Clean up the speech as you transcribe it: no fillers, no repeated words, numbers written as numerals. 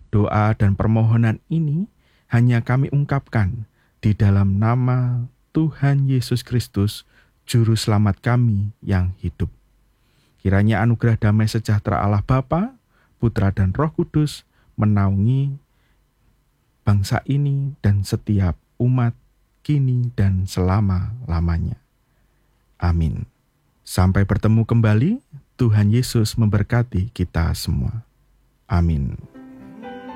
Doa dan permohonan ini hanya kami ungkapkan di dalam nama Tuhan Yesus Kristus, Juru Selamat kami yang hidup. Kiranya anugerah damai sejahtera Allah Bapa, Putra dan Roh Kudus menaungi bangsa ini dan setiap umat kini dan selama-lamanya. Amin. Sampai bertemu kembali, Tuhan Yesus memberkati kita semua. Amin.